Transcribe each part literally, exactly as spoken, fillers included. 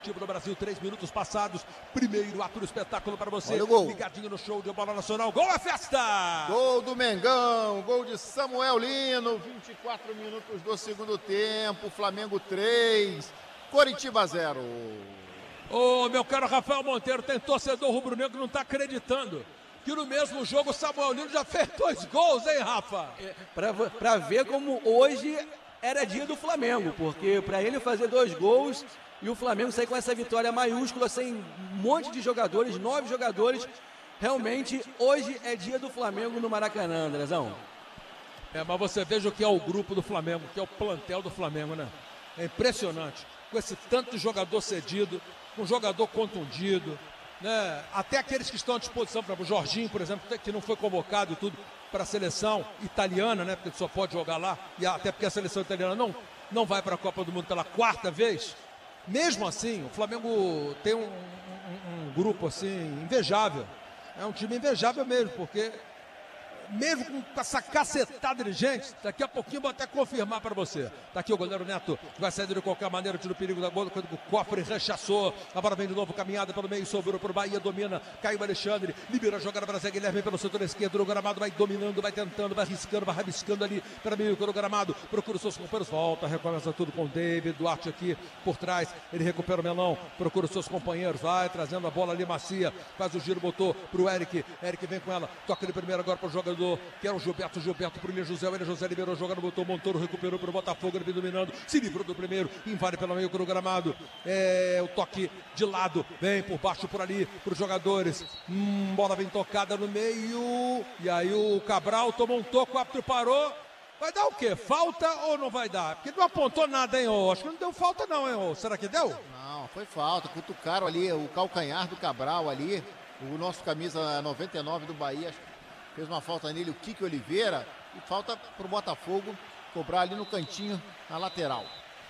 do Brasil, três minutos passados, primeiro ato do espetáculo para você, olha o gol. Ligadinho no show de bola nacional, gol é festa! Gol do Mengão, gol de Samuel Lino, vinte e quatro minutos do segundo tempo, Flamengo três, Coritiba zero. Ô, meu caro Rafael Monteiro, tem torcedor rubro-negro que não está acreditando que no mesmo jogo o Samuel Lino já fez dois gols, hein, Rafa? É, para ver como hoje era dia do Flamengo, porque para ele fazer dois gols e o Flamengo sair com essa vitória maiúscula, sem um monte de jogadores, nove jogadores, realmente hoje é dia do Flamengo no Maracanã, Andrezão. É, mas você veja o que é o grupo do Flamengo, o que é o plantel do Flamengo, né? É impressionante, com esse tanto de jogador cedido, com jogador contundido, né? Até aqueles que estão à disposição, por exemplo, o Jorginho, por exemplo, que não foi convocado e tudo para a seleção italiana, né? Porque só pode jogar lá, e até porque a seleção italiana não, não vai para a Copa do Mundo pela quarta vez. Mesmo assim, o Flamengo tem um, um, um grupo assim invejável. É um time invejável mesmo, porque mesmo com essa cacetada de gente, daqui a pouquinho vou até confirmar para você. Tá aqui o goleiro Neto, vai sair de qualquer maneira, tira o perigo da bola, quando o cofre rechaçou, agora vem de novo, caminhada pelo meio, sobrou para o Bahia, domina, caiu o Alexandre, libera a jogada para Zé Guilherme pelo setor esquerdo, no gramado, vai dominando, vai tentando, vai riscando, vai rabiscando ali para meio do gramado, procura os seus companheiros, volta, recomeça tudo com o David Duarte aqui por trás, ele recupera o melão, procura os seus companheiros, vai trazendo a bola ali macia, faz o giro, botou para o Eric, Eric vem com ela, toca ele primeiro agora para o jogador, que era o Gilberto, Gilberto para o William José, o William José liberou, jogando, botou Montoro, recuperou para o Botafogo, ele vem dominando, se livrou do primeiro, invade pelo meio do gramado, é o toque de lado, vem por baixo por ali, para os jogadores, hum, bola vem tocada no meio, e aí o Cabral tomou um toco, o árbitro parou, vai dar o quê? Falta ou não vai dar? Porque não apontou nada, hein, ô? Acho que não deu falta não, hein, ô? Será que deu? Não, foi falta, cutucaram ali o calcanhar do Cabral ali, o nosso camisa noventa e nove do Bahia, fez uma falta nele, o Kiki Oliveira, e falta para o Botafogo cobrar ali no cantinho, na lateral.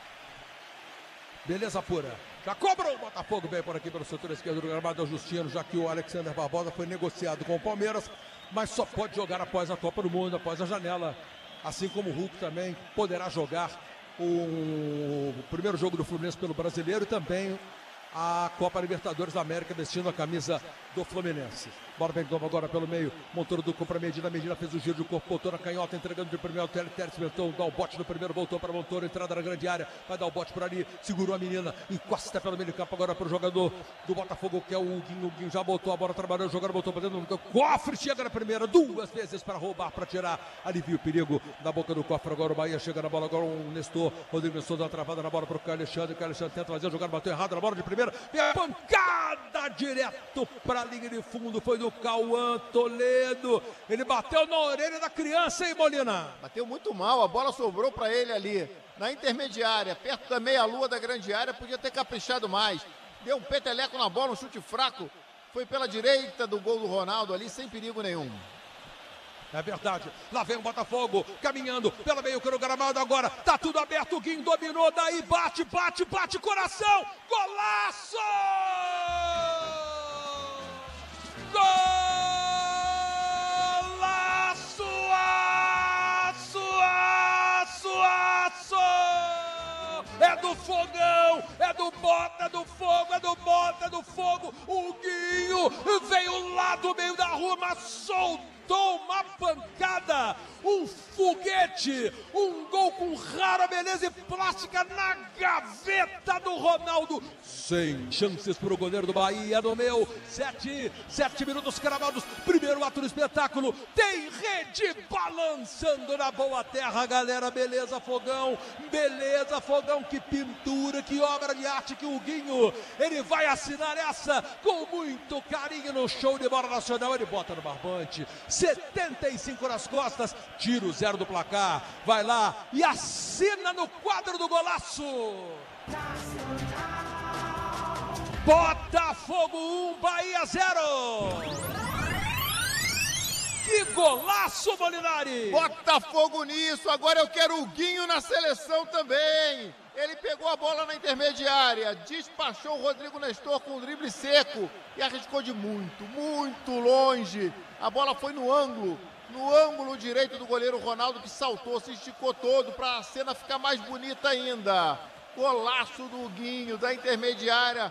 Beleza pura. Já cobrou o Botafogo, bem por aqui pelo setor esquerdo do gramado, é o Justino, já que o Alexander Barbosa foi negociado com o Palmeiras, mas só pode jogar após a Copa do Mundo, após a janela, assim como o Hulk também poderá jogar o primeiro jogo do Fluminense pelo Brasileiro e também a Copa Libertadores da América, vestindo a camisa do Fluminense. Bora bem novo agora pelo meio, Montoro do para Medina, Medina fez o giro de corpo, botou na canhota, entregando de primeiro, Tele, Tele, tentou dar o bote no primeiro, voltou para Montoro, entrada na grande área, vai dar o bote por ali, segurou a menina, encosta pelo meio do campo agora para o jogador do Botafogo, que é o Huguinho, o Huguinho já botou a bola, trabalhou, jogando, botou para dentro do cofre, chega na primeira, duas vezes para roubar, para tirar, alivia o perigo da boca do cofre, agora o Bahia chega na bola, agora o Nestor, Rodrigo Nestor dá uma travada na bola para o Caio Alexandre, o Caio Alexandre tenta fazer a jogada, bateu errado na bola de primeira, e a pancada direto para a linha de fundo, foi do Cauã Toledo, ele bateu na orelha da criança, hein, Molina? Bateu muito mal, a bola sobrou para ele ali, na intermediária, perto da meia-lua da grande área, podia ter caprichado mais, deu um peteleco na bola, um chute fraco, foi pela direita do gol do Ronaldo ali, sem perigo nenhum. É verdade, lá vem o Botafogo, caminhando pelo meio do gramado agora, tá tudo aberto, o Guinho dominou, daí bate, bate, bate, coração, golaço! Golaço, aço, aço, aço! É do Fogão, é do Bota do Fogo, é do Bota do Fogo, o Guinho veio lá do meio da rua, mas soltou uma pancada, um foguete, um gol com rara beleza e plástica na gaveta do Ronaldo, sem chances para o goleiro do Bahia, no meu, sete, sete minutos cravados, primeiro ato do espetáculo, tem rede balançando na boa terra, galera, beleza Fogão, beleza Fogão, que pintura, que obra de arte, que o Guinho, ele vai assinar essa com muito carinho no show de bola nacional, ele bota no barbante, setenta e cinco nas costas, tira o zero do placar, vai lá e assina no quadro do golaço. Botafogo um, Bahia zero. Que golaço, Molinari! Botafogo nisso, agora eu quero o Guinho na seleção também. Ele pegou a bola na intermediária, despachou o Rodrigo Nestor com um drible seco e arriscou de muito, muito longe. A bola foi no ângulo, no ângulo direito do goleiro Ronaldo, que saltou, se esticou todo para a cena ficar mais bonita ainda. Golaço do Guinho, da intermediária.